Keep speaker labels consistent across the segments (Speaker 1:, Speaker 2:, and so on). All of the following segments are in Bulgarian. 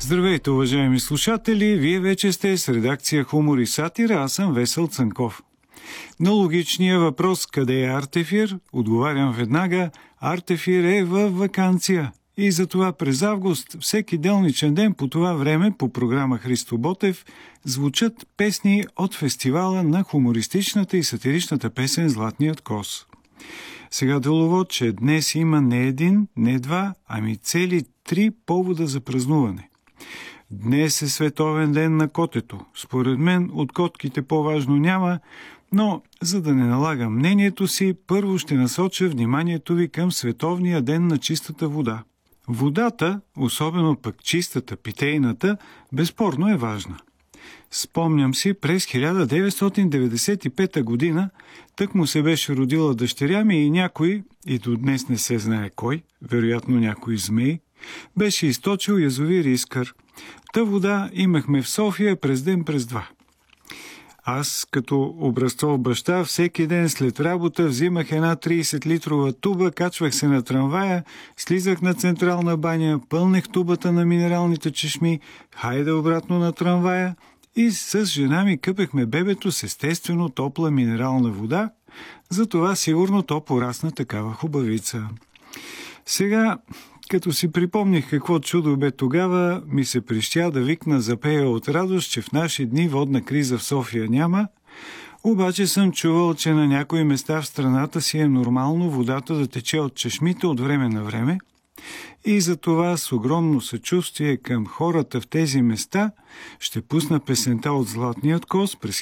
Speaker 1: Здравейте, уважаеми слушатели! Вие вече сте с редакция Хумор и сатира, аз съм Весел Цанков. На логичния въпрос къде е Артефир, отговарям веднага: Артефир е във ваканция. И затова през август, всеки делничен ден по това време, по програма Христо Ботев, звучат песни от фестивала на хумористичната и сатиричната песен «Златният кос». Сега делово, че днес има не един, не два, ами цели 3 повода за празнуване. Днес е световен ден на котето. Според мен от котките по-важно няма, но за да не налагам мнението си, първо ще насоча вниманието ви към световния ден на чистата вода. Водата, особено пък чистата, питейната, безспорно е важна. Спомням си, през 1995 година тъкмо се беше родила дъщеря ми и някой, и до днес не се знае кой, вероятно някой змей, беше източил язовир Искър. Та вода имахме в София през ден през два. Аз, като образцов баща, всеки ден след работа взимах една 30-литрова туба, качвах се на трамвая, слизах на Централна баня, пълнех тубата на минералните чешми, хайде обратно на трамвая и с жена ми къпехме бебето с естествено топла минерална вода, затова сигурно то порасна такава хубавица. Сега, като си припомних какво чудо бе тогава, ми се прищя да викна запея от радост, че в наши дни водна криза в София няма, обаче съм чувал, че на някои места в страната си е нормално водата да тече от чешмите от време на време и за това с огромно съчувствие към хората в тези места ще пусна песента от Златният кос през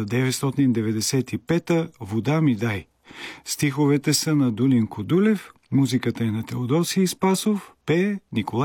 Speaker 1: 1995 «Вода ми дай». Стиховете са на Дулин Кодулев, музиката е на Теодосий Спасов, пее Николай